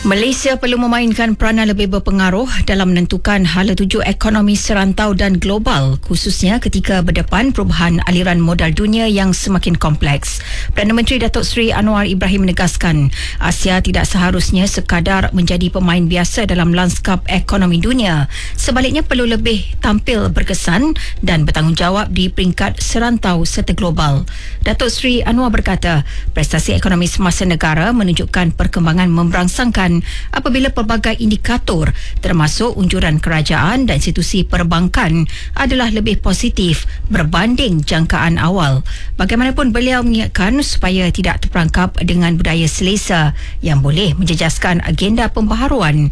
Malaysia perlu memainkan peranan lebih berpengaruh dalam menentukan hala tuju ekonomi serantau dan global, khususnya ketika berdepan perubahan aliran modal dunia yang semakin kompleks. Perdana Menteri Datuk Seri Anwar Ibrahim menegaskan, Asia tidak seharusnya sekadar menjadi pemain biasa dalam lanskap ekonomi dunia. Sebaliknya perlu lebih tampil berkesan dan bertanggungjawab di peringkat serantau serta global. Datuk Seri Anwar berkata, prestasi ekonomi semasa negara menunjukkan perkembangan memberangsangkan apabila pelbagai indikator termasuk unjuran kerajaan dan institusi perbankan adalah lebih positif berbanding jangkaan awal. Bagaimanapun beliau mengingatkan supaya tidak terperangkap dengan budaya selesa yang boleh menjejaskan agenda pembaharuan